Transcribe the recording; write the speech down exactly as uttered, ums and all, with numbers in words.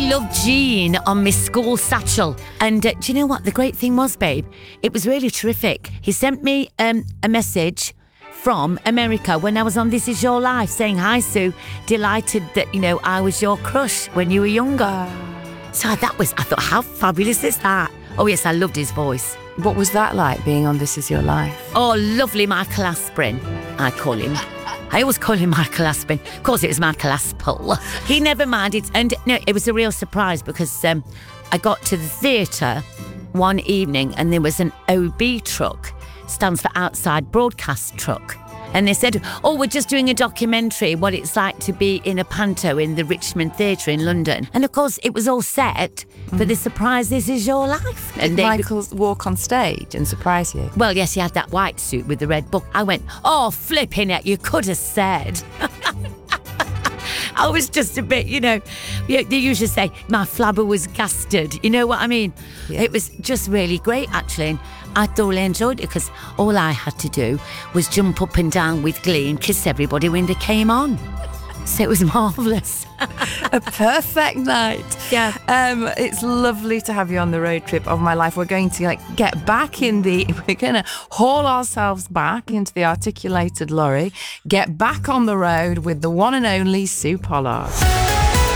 loved Jean on my school satchel. And uh, do you know what? The great thing was, babe, it was really terrific. He sent me um, a message from America when I was on This Is Your Life saying, "Hi, Sue, delighted that, you know, I was your crush when you were younger." So that was, I thought, how fabulous is that? Oh, yes, I loved his voice. What was that like, being on This Is Your Life? Oh, lovely Michael Aspirin, I call him. I always call him Michael Aspirin. Of course, it was Michael Aspel. He never minded. And no, it was a real surprise because um, I got to the theatre one evening and there was an O B truck, stands for Outside Broadcast Truck. And they said, "Oh, we're just doing a documentary, what it's like to be in a panto in the Richmond Theatre in London." And of course, it was all set for mm. the surprise This Is Your Life. Did and they, Michael walk on stage and surprise you? Well, yes, he had that white suit with the red book. I went, "Oh, flipping it, you could have said." I was just a bit, you know, they usually say my flabber was gasted. You know what I mean? Yeah. It was just really great, actually. And I thoroughly enjoyed it because all I had to do was jump up and down with glee and kiss everybody when they came on. So it was marvellous. A perfect night. Yeah. Um, it's lovely to have you on the road trip of my life. We're going to like get back in the, we're going to haul ourselves back into the articulated lorry, get back on the road with the one and only Sue Pollard.